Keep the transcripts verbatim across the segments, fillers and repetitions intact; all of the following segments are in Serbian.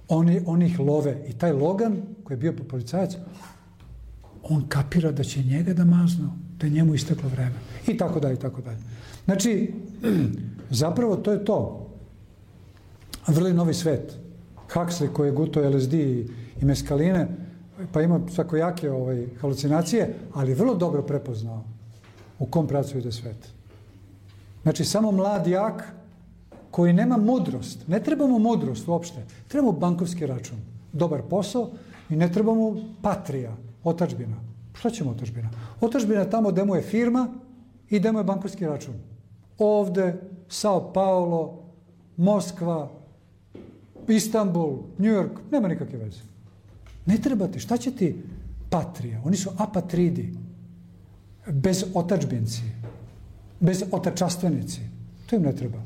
Oni, oni ih love. I taj Logan, koji je bio policajac, on kapira da će njega da maznu, da je njemu isteklo vreme. I tako dalje, i tako dalje. Znači, zapravo to je to. Vrli novi svet. Huxley koji je gutao L S D i, i meskaline, pa ima svakojake ovaj, halucinacije, ali vrlo dobro prepoznao u kom pravcu ide svet. Znači, samo mlad jak koji nema mudrost. Ne trebamo mudrost uopšte. Trebamo bankovski račun. Dobar posao i ne trebamo patrija, otadžbina. Šta ćemo otadžbina? Otadžbina je tamo gde mu je firma i gde mu je bankovski račun. Ovde, Sao Paulo, Moskva, Istanbul, New York, nema nikakve veze. Ne treba ti. Šta će ti patrija? Oni su apatridi. Bez otadžbinci. Bez otačastvenici. To im ne treba.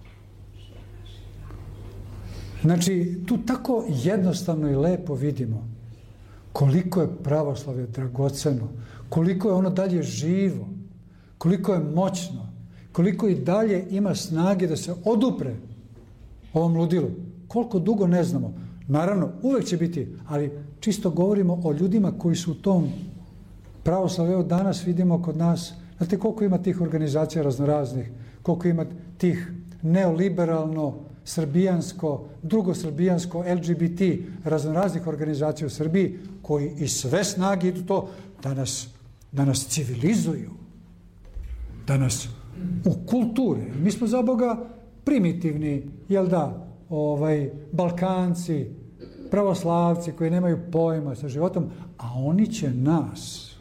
Znači, tu tako jednostavno i lepo vidimo koliko je pravoslavlje dragoceno, koliko je ono dalje živo, koliko je moćno, koliko i dalje ima snage da se odupre ovom ludilu. Koliko dugo ne znamo. Naravno, uvek će biti, ali čisto govorimo o ljudima koji su u tom pravoslavlju. Evo danas vidimo kod nas, znate koliko ima tih organizacija raznoraznih, koliko ima tih neoliberalno, srbijansko, drugosrbijansko, L G B T raznoraznih organizacija u Srbiji koji i sve snage idu to da nas, da nas civilizuju, da nas u kulture. Mi smo za Boga primitivni, jel da, ovaj, Balkanci, pravoslavci koji nemaju pojma sa životom, a oni će nas.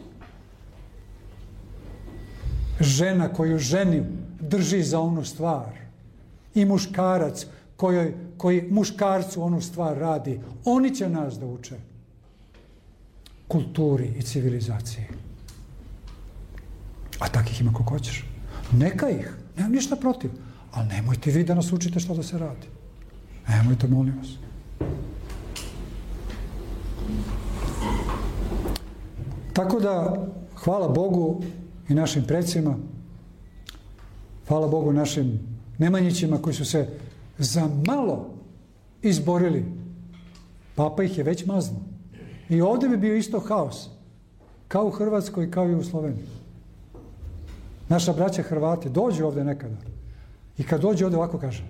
Žena koju ženi drži za onu stvar i muškarac koji, koji muškarcu onu stvar radi, oni će nas da uče kulturi i civilizaciji. A takih ima koliko hoćeš. Neka ih, nemam ništa protiv, ali nemojte vi da nas učite što da se radi. Nemojte, molim vas. Tako da, hvala Bogu i našim predsima, hvala Bogu našim Nemanjićima koji su se za malo izborili. Papa ih je već maznuo. I ovdje bi bio isto haos. Kao u Hrvatskoj, kao i u Sloveniji. Naša braća Hrvati dođu ovdje nekada. I kad dođe ovdje ovako kaže.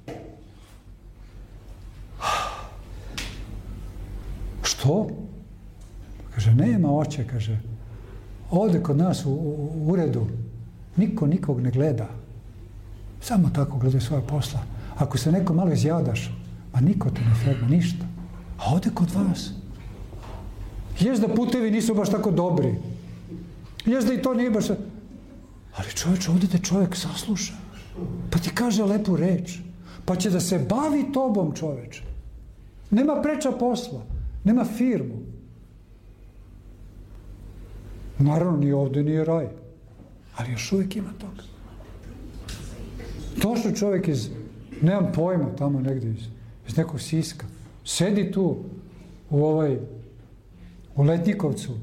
Što? Kaže, nema oče, kaže. Ovdje kod nas u, u, u uredu niko nikog ne gleda. Samo tako gledaju svoje posla. Ako se neko malo izjadaš, ma niko te ne ferma, ništa. A ovdje kod vas. Jes da putevi nisu baš tako dobri. Jes da i to nije baš... Ali čovječ, ovdje te čovjek sasluša. Pa ti kaže lepu reč. Pa će da se bavi tobom, čovječ. Nema preča posla. Nema firmu. Naravno, ni ovdje nije raj. Ali još uvijek ima toga. Došao čovjek iz, nemam pojma, tamo negdje iz, iz nekog Siska. Sedi tu u ovaj, u Letnjikovcu.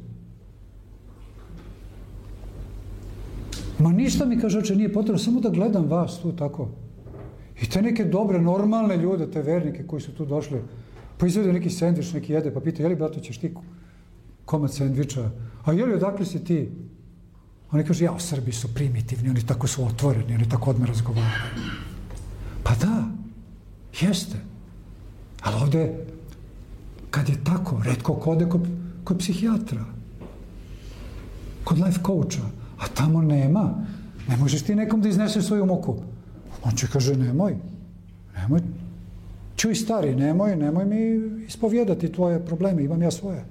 Ma ništa mi, kaže, oče, nije potrebno, samo da gledam vas tu tako. I te neke dobre, normalne ljude, te vernike koji su tu došli, pa izvede neki sendvič, neki jede, pa pita, je li, brato, ćeš ti komad sendviča? A je li, odakle si ti? Oni kaže, ja, Srbi su primitivni, oni tako su otvoreni, oni tako odmah razgovaraju. Pa da, jeste. Ali ovdje, kad je tako, retko kode kod, kod psihijatra, kod life coacha, a tamo nema. Ne možeš ti nekom da izneseš svoju muku. On će kaže, nemoj, nemoj, čuj stari, nemoj, nemoj mi ispovjedati tvoje probleme, imam ja svoje.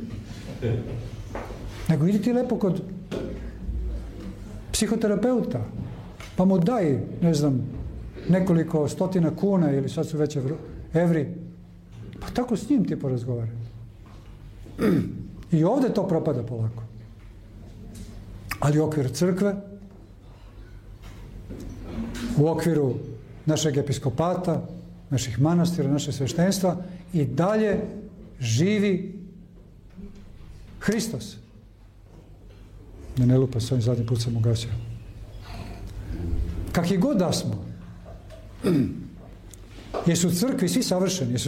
Nego idi ti lepo kod psihoterapeuta, pa mu daj, ne znam, nekoliko stotina kuna ili sad su već evri, pa tako s njim ti porazgovaraj. I ovdje to propada polako. Ali u okviru crkve, u okviru našeg episkopata, naših manastira, naše sveštenstva i dalje živi Hristos. Da ne lupa s ovim zadnji put sam ugasio. Kak je god da smo, jesu u crkvi svi savršeni, jesu